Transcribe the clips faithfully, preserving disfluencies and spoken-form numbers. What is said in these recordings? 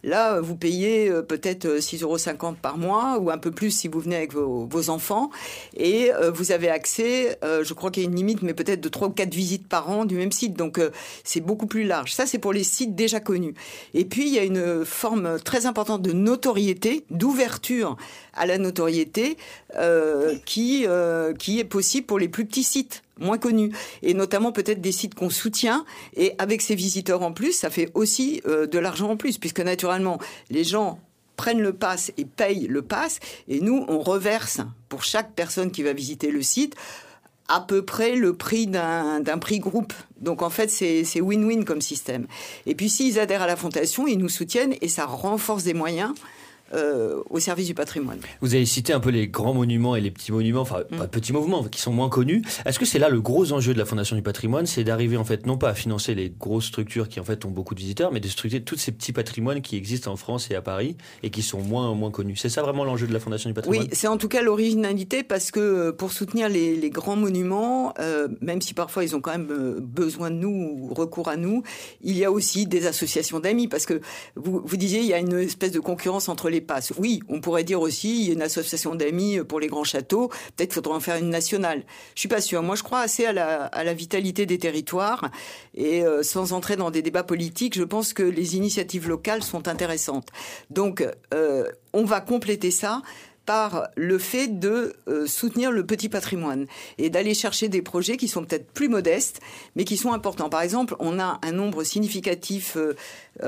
Là, vous payez euh, peut-être six euros cinquante par mois ou un peu plus si vous venez avec vos, vos enfants. Et euh, vous avez accès, euh, je crois qu'il y a une limite, mais peut-être de trois ou quatre visites par an du même site. Donc, euh, c'est beaucoup plus large. Ça, c'est pour les sites déjà connus. Et puis, il y a une forme très importante de notoriété, d'ouverture à la notoriété euh, qui, euh, qui est possible pour les plus petits sites moins connus, et notamment peut-être des sites qu'on soutient, et avec ces visiteurs en plus, ça fait aussi euh, de l'argent en plus, puisque naturellement, les gens prennent le pass et payent le pass, et nous, on reverse pour chaque personne qui va visiter le site à peu près le prix d'un, d'un prix groupe. Donc en fait, c'est, c'est win-win comme système. Et puis s'ils adhèrent à la fondation, ils nous soutiennent, et ça renforce des moyens Euh, au service du patrimoine. Vous avez cité un peu les grands monuments et les petits monuments, enfin mmh. pas petits mouvements, qui sont moins connus. Est-ce que c'est là le gros enjeu de la Fondation du patrimoine, c'est d'arriver en fait non pas à financer les grosses structures qui en fait ont beaucoup de visiteurs, mais de structurer tous ces petits patrimoines qui existent en France et à Paris et qui sont moins moins connus. C'est ça vraiment l'enjeu de la Fondation du patrimoine? Oui, c'est en tout cas l'originalité, parce que pour soutenir les, les grands monuments, euh, même si parfois ils ont quand même besoin de nous ou recours à nous, il y a aussi des associations d'amis, parce que vous, vous disiez il y a une espèce de concurrence entre les passes. Oui, on pourrait dire aussi il y a une association d'amis pour les grands châteaux, peut-être faudra en faire une nationale. Je suis pas sûre. Moi, je crois assez à la, à la vitalité des territoires, et euh, sans entrer dans des débats politiques, je pense que les initiatives locales sont intéressantes. Donc, euh, on va compléter ça par le fait de euh, soutenir le petit patrimoine et d'aller chercher des projets qui sont peut-être plus modestes, mais qui sont importants. Par exemple, on a un nombre significatif euh,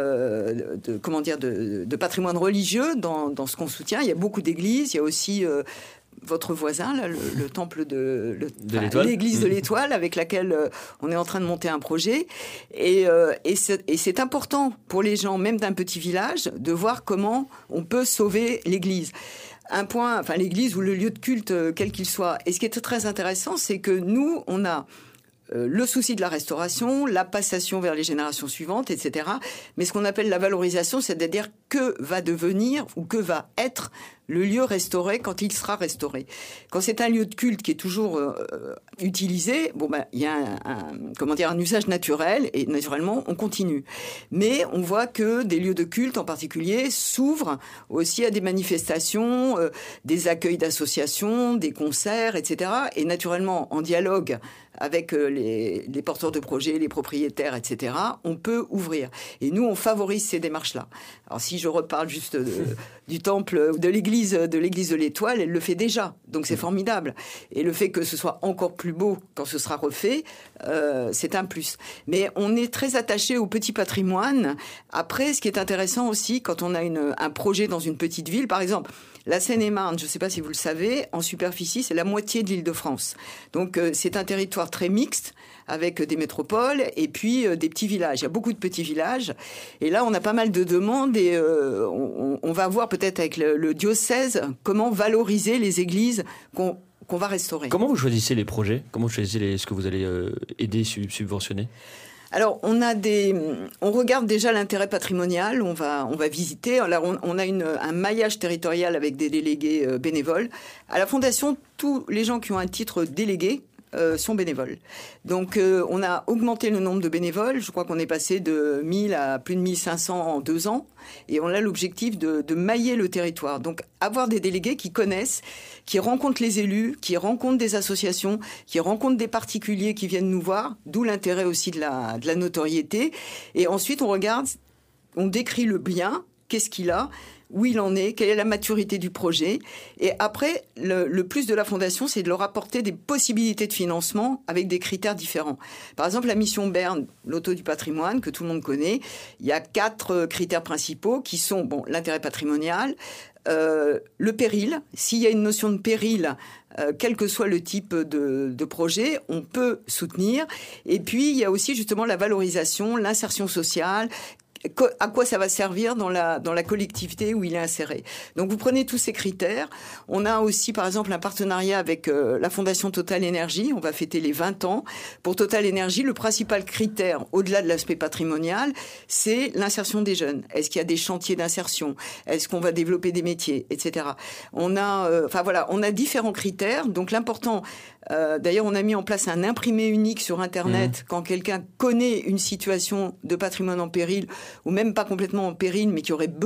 euh, de, comment dire, de, de patrimoine religieux dans, dans ce qu'on soutient. Il y a beaucoup d'églises, il y a aussi euh, votre voisin, là, le, le temple de, le, de enfin, l'église de l'Étoile, avec laquelle euh, on est en train de monter un projet. Et, euh, et, c'est, et c'est important pour les gens, même d'un petit village, de voir comment on peut sauver l'église. Un point, enfin l'église ou le lieu de culte, euh, quel qu'il soit. Et ce qui est très intéressant, c'est que nous, on a euh, le souci de la restauration, la passation vers les générations suivantes, et cetera. Mais ce qu'on appelle la valorisation, c'est-à-dire que va devenir ou que va être le lieu restauré quand il sera restauré. Quand c'est un lieu de culte qui est toujours euh, utilisé, bon ben il y a un, un, comment dire, un usage naturel, et naturellement on continue. Mais on voit que des lieux de culte en particulier s'ouvrent aussi à des manifestations, euh, des accueils d'associations, des concerts, et cetera. Et naturellement, en dialogue avec euh, les, les porteurs de projets, les propriétaires, et cetera, on peut ouvrir. Et nous, on favorise ces démarches-là. Alors si je reparle juste de, du temple ou de l'église, de l'église de l'Étoile, elle le fait déjà. Donc c'est formidable. Et le fait que ce soit encore plus beau quand ce sera refait, euh, c'est un plus. Mais on est très attaché au petit patrimoine. Après, ce qui est intéressant aussi, quand on a une, un projet dans une petite ville, par exemple, la Seine-et-Marne, je ne sais pas si vous le savez, en superficie, c'est la moitié de l'Île-de-France. Donc euh, c'est un territoire très mixte, avec des métropoles et puis euh, des petits villages. Il y a beaucoup de petits villages. Et là, on a pas mal de demandes, et euh, on, on va voir peut-être avec le, le diocèse comment valoriser les églises qu'on, qu'on va restaurer. Comment vous choisissez les projets? Comment vous choisissez les, ce que vous allez euh, aider, subventionner? Alors, on a des, on regarde déjà l'intérêt patrimonial. On va, on va visiter. Alors, on, on a une, un maillage territorial avec des délégués euh, bénévoles. À la Fondation, tous les gens qui ont un titre délégué Euh, sont bénévoles. Donc, euh, on a augmenté le nombre de bénévoles. Je crois qu'on est passé de mille à plus de mille cinq cents en deux ans. Et on a l'objectif de, de mailler le territoire. Donc, avoir des délégués qui connaissent, qui rencontrent les élus, qui rencontrent des associations, qui rencontrent des particuliers qui viennent nous voir, d'où l'intérêt aussi de la, de la notoriété. Et ensuite, on regarde, on décrit le bien, qu'est-ce qu'il a, où il en est, quelle est la maturité du projet. Et après, le, le plus de la Fondation, c'est de leur apporter des possibilités de financement avec des critères différents. Par exemple, la mission Berne, l'auto du patrimoine, que tout le monde connaît, il y a quatre critères principaux qui sont bon, l'intérêt patrimonial, euh, le péril. S'il y a une notion de péril, euh, quel que soit le type de, de projet, on peut soutenir. Et puis, il y a aussi justement la valorisation, l'insertion sociale, à quoi ça va servir dans la, dans la collectivité où il est inséré. Donc, vous prenez tous ces critères. On a aussi, par exemple, un partenariat avec euh, la Fondation Total Énergie. On va fêter les vingt ans. Pour Total Énergie, le principal critère, au-delà de l'aspect patrimonial, c'est l'insertion des jeunes. Est-ce qu'il y a des chantiers d'insertion? Est-ce qu'on va développer des métiers, et cetera. On a, euh, enfin voilà, on a différents critères. Donc, l'important, euh, d'ailleurs, on a mis en place un imprimé unique sur Internet. Mmh. Quand quelqu'un connaît une situation de patrimoine en péril, ou même pas complètement en péril, mais qui aurait besoin